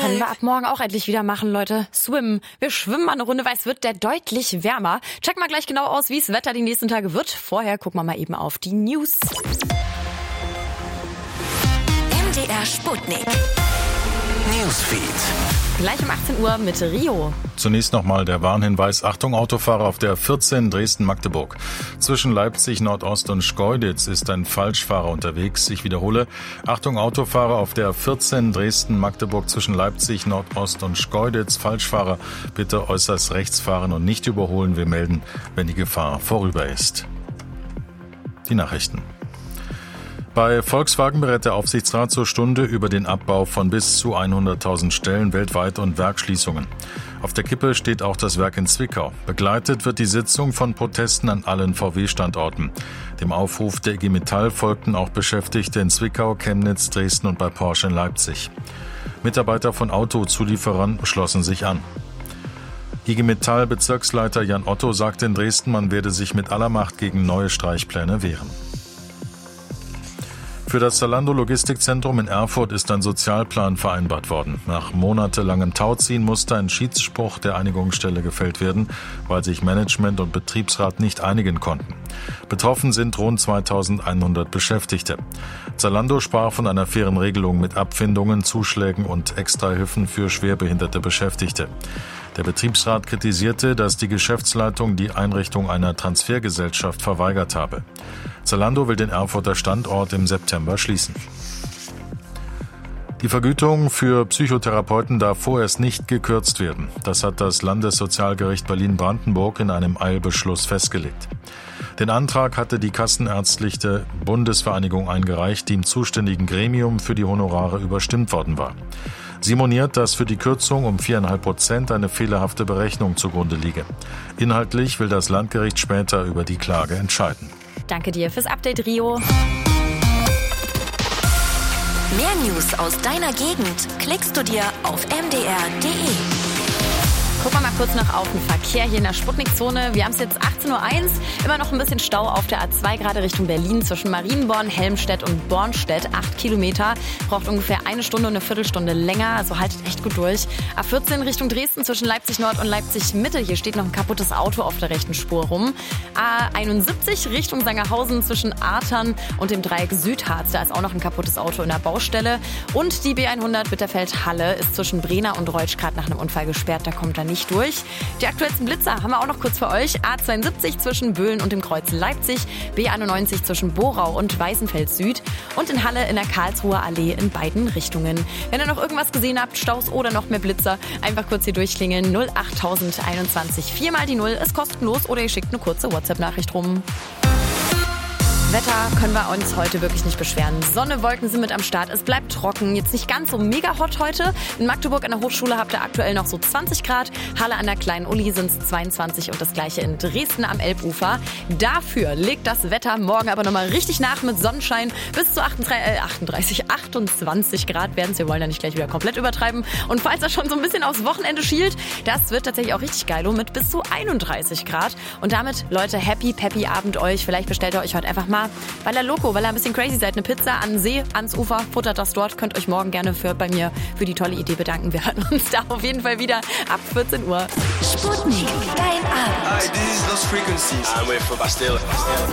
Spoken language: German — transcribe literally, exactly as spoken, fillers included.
können wir ab morgen auch endlich wieder machen, Leute. Swim. Wir schwimmen mal eine Runde, weil es wird der deutlich wärmer. Check mal gleich genau aus, wie das Wetter die nächsten Tage wird. Vorher gucken wir mal eben auf die News. M D R Sputnik. Newsfeed. Gleich um achtzehn Uhr mit Rio. Zunächst nochmal der Warnhinweis. Achtung, Autofahrer auf der vierzehn Dresden-Magdeburg. Zwischen Leipzig Nordost und Schkeuditz ist ein Falschfahrer unterwegs. Ich wiederhole. Achtung, Autofahrer auf der vierzehn Dresden-Magdeburg zwischen Leipzig Nordost und Schkeuditz. Falschfahrer, bitte äußerst rechts fahren und nicht überholen. Wir melden, wenn die Gefahr vorüber ist. Die Nachrichten. Bei Volkswagen berät der Aufsichtsrat zur Stunde über den Abbau von bis zu hunderttausend Stellen weltweit und Werksschließungen. Auf der Kippe steht auch das Werk in Zwickau. Begleitet wird die Sitzung von Protesten an allen V W-Standorten. Dem Aufruf der I G Metall folgten auch Beschäftigte in Zwickau, Chemnitz, Dresden und bei Porsche in Leipzig. Mitarbeiter von Autozulieferern schlossen sich an. I G Metall Bezirksleiter Jan Otto sagte in Dresden, man werde sich mit aller Macht gegen neue Streichpläne wehren. Für das Zalando Logistikzentrum in Erfurt ist ein Sozialplan vereinbart worden. Nach monatelangem Tauziehen musste ein Schiedsspruch der Einigungsstelle gefällt werden, weil sich Management und Betriebsrat nicht einigen konnten. Betroffen sind rund zweitausendeinhundert Beschäftigte. Zalando sprach von einer fairen Regelung mit Abfindungen, Zuschlägen und Extrahilfen für schwerbehinderte Beschäftigte. Der Betriebsrat kritisierte, dass die Geschäftsleitung die Einrichtung einer Transfergesellschaft verweigert habe. Zalando will den Erfurter Standort im September schließen. Die Vergütung für Psychotherapeuten darf vorerst nicht gekürzt werden. Das hat das Landessozialgericht Berlin-Brandenburg in einem Eilbeschluss festgelegt. Den Antrag hatte die Kassenärztliche Bundesvereinigung eingereicht, die im zuständigen Gremium für die Honorare überstimmt worden war. Sie moniert, dass für die Kürzung um vier Komma fünf Prozent eine fehlerhafte Berechnung zugrunde liege. Inhaltlich will das Landgericht später über die Klage entscheiden. Danke dir fürs Update, Rio. Mehr News aus deiner Gegend klickst du dir auf m d r punkt d e. Gucken wir mal kurz noch auf den Verkehr hier in der Sputnik-Zone. Wir haben es jetzt achtzehn Uhr eins, immer noch ein bisschen Stau auf der A zwei, gerade Richtung Berlin, zwischen Marienborn, Helmstedt und Bornstedt. Acht Kilometer, braucht ungefähr eine Stunde und eine Viertelstunde länger, also haltet echt gut durch. A vierzehn Richtung Dresden, zwischen Leipzig Nord und Leipzig Mitte, hier steht noch ein kaputtes Auto auf der rechten Spur rum. A einundsiebzig Richtung Sangerhausen, zwischen Artern und dem Dreieck Südharz, da ist auch noch ein kaputtes Auto in der Baustelle. Und die B hundert Bitterfeld-Halle ist zwischen Brenner und Reutsch gerade nach einem Unfall gesperrt, da kommt dann nicht durch. Die aktuellsten Blitzer haben wir auch noch kurz für euch. A zweiundsiebzig zwischen Böhlen und dem Kreuz Leipzig, B einundneunzig zwischen Borau und Weißenfels Süd und in Halle in der Karlsruher Allee in beiden Richtungen. Wenn ihr noch irgendwas gesehen habt, Staus oder noch mehr Blitzer, einfach kurz hier durchklingeln. null acht einundzwanzig, vier mal die null, ist kostenlos oder ihr schickt eine kurze WhatsApp-Nachricht rum. Wetter können wir uns heute wirklich nicht beschweren. Sonne, Wolken sind mit am Start. Es bleibt trocken. Jetzt nicht ganz so mega hot heute. In Magdeburg an der Hochschule habt ihr aktuell noch so zwanzig Grad. Halle an der Kleinen Uli sind es zweiundzwanzig und das gleiche in Dresden am Elbufer. Dafür legt das Wetter morgen aber nochmal richtig nach mit Sonnenschein. Bis zu achtunddreißig, achtundzwanzig Grad werden es. Wir wollen ja nicht gleich wieder komplett übertreiben. Und falls er schon so ein bisschen aufs Wochenende schielt, das wird tatsächlich auch richtig geilo mit bis zu einunddreißig Grad. Und damit, Leute, happy, peppy Abend euch. Vielleicht bestellt ihr euch heute einfach mal, weil ihr Loco, weil ihr ein bisschen crazy seid, eine Pizza an den See, ans Ufer, futtert das dort. Könnt euch morgen gerne für bei mir für die tolle Idee bedanken. Wir hören uns da auf jeden Fall wieder ab vierzehn Uhr. Sputnik, dein Abend. Hi, this is Lost Frequencies. I'm with Bastille.